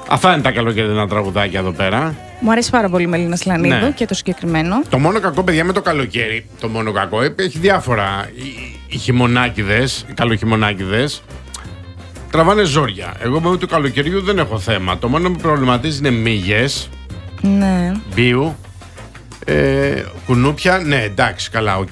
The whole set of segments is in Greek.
Αυτά είναι τα καλοκαιρινά τραγουδάκια εδώ πέρα. Μου αρέσει πάρα πολύ η Μελίνα Σλανίδου και το συγκεκριμένο. Το μόνο κακό, παιδιά, με το καλοκαίρι, το μόνο κακό, έχει διάφορα. Οι χειμωνάκηδες, οι καλοχειμωνάκηδες, τραβάνε ζόρια. Εγώ με του καλοκαιριού δεν έχω θέμα. Το μόνο που με προβληματίζει είναι μύγες. Ναι. Μπίου. Κουνούπια, ναι, εντάξει, καλά, οκ.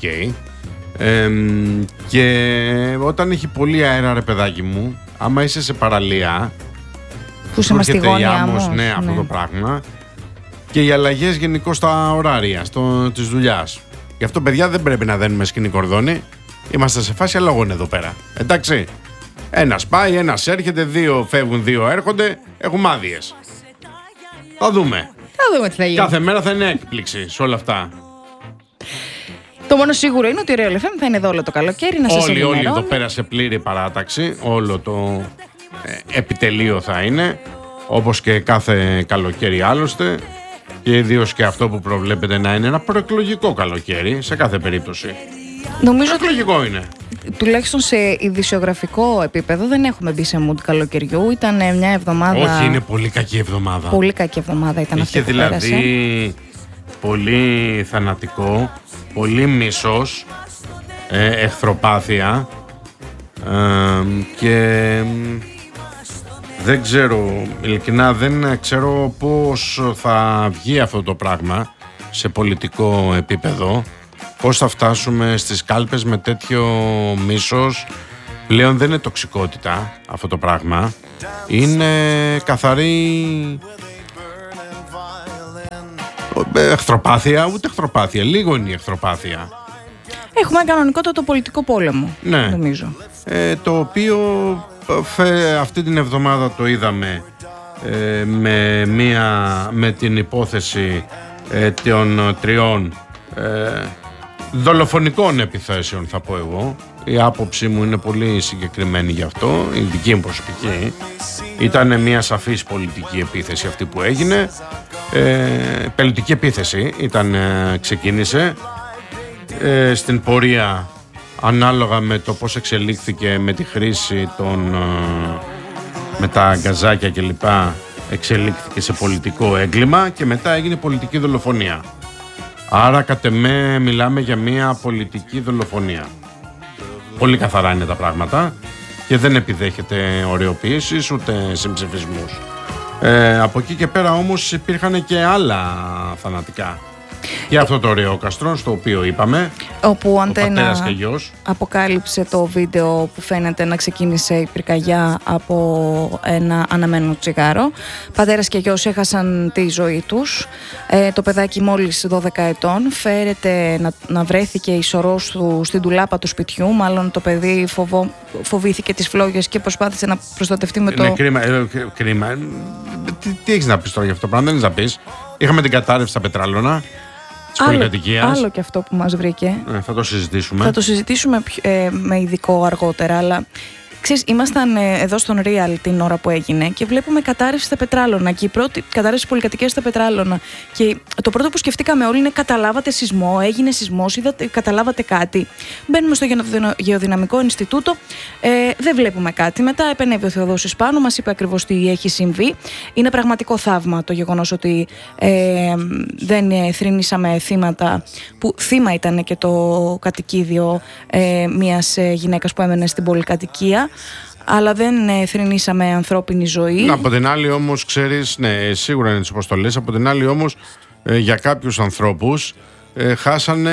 Και όταν έχει πολύ αέρα, ρε παιδάκι μου, άμα είσαι σε παραλία, που σε μαστιγώνει όμως, ναι, αυτό το πράγμα. Και οι αλλαγές γενικώς στα ωράρια της δουλειάς. Γι' αυτό, παιδιά, δεν πρέπει να δένουμε σκηνή κορδόνι. Είμαστε σε φάση αλλαγών εδώ πέρα. Εντάξει. Ένας πάει, ένας έρχεται, δύο φεύγουν, δύο έρχονται. Έχουμε άδειες. Θα δούμε. Θα δούμε τι θα γίνει. Κάθε μέρα θα είναι έκπληξη σε όλα αυτά. Το μόνο σίγουρο είναι ότι η Real FM θα είναι εδώ όλο το καλοκαίρι να σας ενημερώνει. Όλοι εδώ πέρα σε πλήρη παράταξη. Όλο το επιτελείο θα είναι. Όπως και κάθε καλοκαίρι άλλωστε. Και ιδίως και αυτό που προβλέπεται να είναι ένα προεκλογικό καλοκαίρι σε κάθε περίπτωση. Νομίζω ότι προεκλογικό είναι. Τουλάχιστον σε ειδησιογραφικό επίπεδο δεν έχουμε μπει σε mood καλοκαιριού. Ήταν μια εβδομάδα. Όχι, είναι πολύ κακή εβδομάδα. Πολύ κακή εβδομάδα ήταν αυτή. Είχε δηλαδή πολύ θανατικό, πολύ μίσος, εχθροπάθεια και δεν ξέρω, ειλικρινά δεν ξέρω πώς θα βγει αυτό το πράγμα σε πολιτικό επίπεδο, πώς θα φτάσουμε στις κάλπες με τέτοιο μίσος. Πλέον δεν είναι τοξικότητα αυτό το πράγμα, είναι καθαρή εχθροπάθεια, ούτε εχθροπάθεια, λίγο είναι η εχθροπάθεια. Έχουμε κανονικότατο πολιτικό πόλεμο, ναι, νομίζω. Το οποίο αυτή την εβδομάδα το είδαμε με την υπόθεση των 3 δολοφονικών επιθέσεων, θα πω εγώ. Η άποψή μου είναι πολύ συγκεκριμένη γι' αυτό, η δική μου προσωπική. Ήταν μια σαφής πολιτική επίθεση αυτή που έγινε. Πολιτική επίθεση ξεκίνησε στην πορεία, ανάλογα με το πώς εξελίχθηκε με τη χρήση με τα γκαζάκια κλπ, εξελίχθηκε σε πολιτικό έγκλημα και μετά έγινε πολιτική δολοφονία. Άρα κατ' εμέ μιλάμε για μια πολιτική δολοφονία. Πολύ καθαρά είναι τα πράγματα και δεν επιδέχεται ωρεοποίησης ούτε συμψηφισμούς. Από εκεί και πέρα όμως υπήρχαν και άλλα θανατικά. Και αυτό το ωραίο καστρό, στο οποίο είπαμε, όπου ο πατέρας και γιος αποκάλυψε το βίντεο που φαίνεται να ξεκίνησε η πυρκαγιά από ένα αναμένο τσιγάρο. Πατέρας και γιος έχασαν τη ζωή τους. Το παιδάκι μόλις 12 ετών φέρεται να βρέθηκε η σωρός του στην ντουλάπα του σπιτιού. Μάλλον το παιδί φοβήθηκε τις φλόγες και προσπάθησε να προστατευτεί με το... Ναι, κρίμα. Τι έχεις να πεις τώρα για αυτό το πράγμα? Δεν έχεις να πεις. Είχαμε την κατάρρευση στα πετράλωνα της πολυκατοικίας. Άλλο και αυτό που μας βρήκε. Θα το συζητήσουμε. Θα το συζητήσουμε με ειδικό αργότερα, αλλά ξέρεις, ήμασταν εδώ στον Real την ώρα που έγινε και βλέπουμε κατάρρευση στα πετράλωνα και η πρώτη κατάρρευση στις πολυκατοικίες στα πετράλωνα και το πρώτο που σκεφτήκαμε όλοι είναι καταλάβατε σεισμό, έγινε σεισμός, καταλάβατε κάτι. Μπαίνουμε στο Γεωδυναμικό Ινστιτούτο, δεν βλέπουμε κάτι. Μετά επενέβη ο Θεοδόσης πάνω, μας είπε ακριβώς τι έχει συμβεί. Είναι πραγματικό θαύμα το γεγονός ότι δεν θρηνήσαμε θύματα, που θύμα ήταν και το κατοικίδιο μιας γυναίκας που έμενε στην πολυκατοικία, αλλά δεν θρηνήσαμε ανθρώπινη ζωή. Από την άλλη όμως, ξέρεις, ναι, σίγουρα είναι τις αποστολές. Από την άλλη όμως, για κάποιους ανθρώπους χάσανε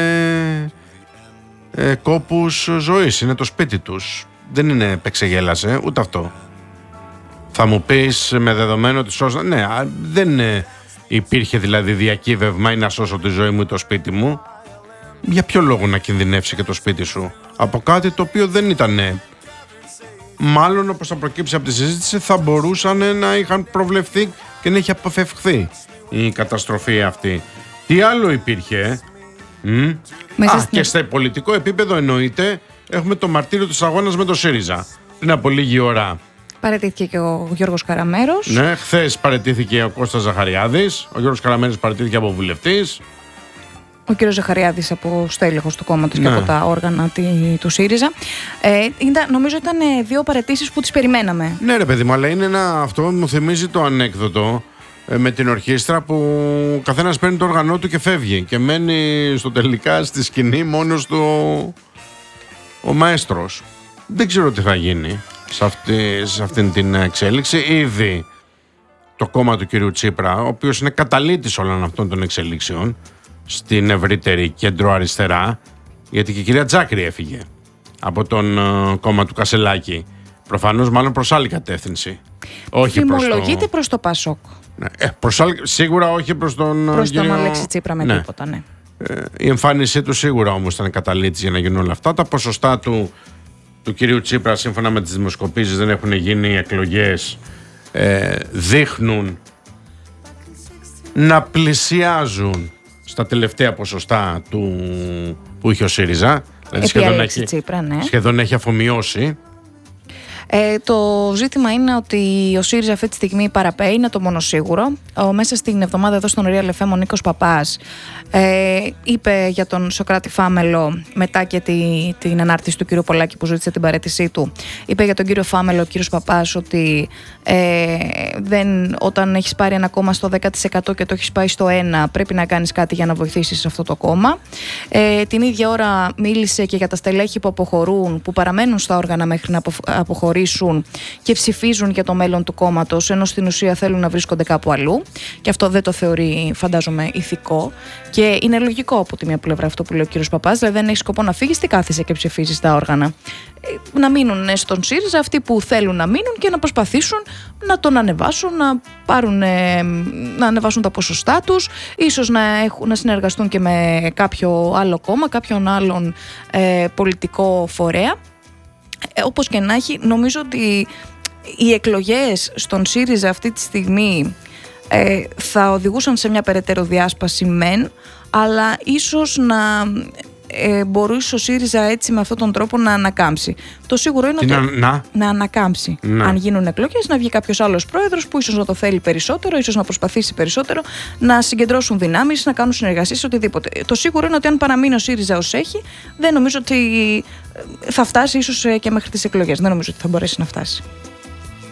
κόπους ζωής. Είναι το σπίτι τους. Δεν είναι πεξεγέλασε, ούτε αυτό. Θα μου πεις με δεδομένο ότι σώσαν. Ναι, δεν υπήρχε δηλαδή διακύβευμα ή να σώσω τη ζωή μου ή το σπίτι μου. Για ποιο λόγο να κινδυνεύσει και το σπίτι σου από κάτι το οποίο δεν ήταν? Μάλλον, όπως θα προκύψει από τη συζήτηση, θα μπορούσαν να είχαν προβλεφθεί και να είχε αποφευχθεί η καταστροφή αυτή. Τι άλλο υπήρχε? Και στο πολιτικό επίπεδο εννοείται έχουμε το μαρτύριο της αγώνας με το ΣΥΡΙΖΑ. Πριν από λίγη ώρα παραιτήθηκε και ο Γιώργος Καραμέρος. Ναι, χθες παραιτήθηκε ο Κώστας Ζαχαριάδης. Ο Γιώργος Καραμέρος παραιτήθηκε από βουλευτής. ο κύριος Ζαχαριάδης από στέλεχος του κόμματος και από τα όργανα του ΣΥΡΙΖΑ. Νομίζω ήταν δύο παραιτήσεις που τις περιμέναμε. Ναι ρε παιδί μου, αλλά είναι αυτό μου θυμίζει το ανέκδοτο με την ορχήστρα που ο καθένας παίρνει το όργανό του και φεύγει και μένει στο τελικά στη σκηνή μόνος του ο μαέστρος. Δεν ξέρω τι θα γίνει σε αυτήν την εξέλιξη. Ήδη το κόμμα του κυρίου Τσίπρα, ο οποίος είναι καταλύτης όλων αυτών των εξελίξεων στην ευρύτερη κέντρο-αριστερά, γιατί και η κυρία Τζάκρη έφυγε από τον κόμμα του Κασελάκη. Προφανώς μάλλον προς άλλη κατεύθυνση. Φημολογείται προς το Πασόκ. Ναι, σίγουρα όχι προς τον Αλέξη Τσίπρα με τίποτα, ναι. Η εμφάνισή του σίγουρα όμως ήταν καταλήτης για να γίνουν όλα αυτά. Τα ποσοστά του κυρίου Τσίπρα, σύμφωνα με τις δημοσκοπήσεις, δεν έχουν γίνει εκλογές, δείχνουν να πλησιάζουν στα τελευταία ποσοστά που είχε ο ΣΥΡΙΖΑ. Δηλαδή σχεδόν έχει αφομοιώσει. Το ζήτημα είναι ότι ο ΣΥΡΙΖΑ αυτή τη στιγμή παραπέει, είναι το μόνο σίγουρο. Μέσα στην εβδομάδα εδώ στον Real FM ο Νίκος Παπάς είπε για τον Σωκράτη Φάμελο, μετά και την ανάρτηση του κύριου Πολάκη που ζήτησε την παραίτησή του, είπε για τον κύριο Φάμελο ο κύριος Παπάς ότι όταν έχεις πάρει ένα κόμμα στο 10% και το έχεις πάει στο 1%, πρέπει να κάνεις κάτι για να βοηθήσεις αυτό το κόμμα. Την ίδια ώρα μίλησε και για τα στελέχη που αποχωρούν, που παραμένουν στα όργανα μέχρι να αποχωρήσουν και ψηφίζουν για το μέλλον του κόμματος, ενώ στην ουσία θέλουν να βρίσκονται κάπου αλλού. Και αυτό δεν το θεωρεί, φαντάζομαι, ηθικό. Και είναι λογικό από τη μία πλευρά αυτό που λέει ο κύριος Παπάς, δηλαδή δεν έχει σκοπό να φύγεις, τι κάθεσαι και ψηφίζεις τα όργανα. Να μείνουν στον ΣΥΡΙΖΑ αυτοί που θέλουν να μείνουν και να προσπαθήσουν να τον ανεβάσουν, να ανεβάσουν τα ποσοστά τους, ίσως να συνεργαστούν και με κάποιο άλλο κόμμα, κάποιον άλλον πολιτικό φορέα. Όπως και να έχει, νομίζω ότι οι εκλογές στον ΣΥΡΙΖΑ αυτή τη στιγμή θα οδηγούσαν σε μια περαιτέρω διάσπαση μεν, αλλά ίσως να μπορούσε ο ΣΥΡΙΖΑ έτσι με αυτόν τον τρόπο να ανακάμψει. Το σίγουρο είναι ότι να ανακάμψει. Αν γίνουν εκλογές, να βγει κάποιος άλλος πρόεδρος που ίσως να το θέλει περισσότερο, ίσως να προσπαθήσει περισσότερο, να συγκεντρώσουν δυνάμεις, να κάνουν συνεργασίες, οτιδήποτε. Το σίγουρο είναι ότι αν παραμείνει ο ΣΥΡΙΖΑ ως έχει, δεν νομίζω ότι θα φτάσει ίσως και μέχρι τις εκλογές. Δεν νομίζω ότι θα μπορέσει να φτάσει.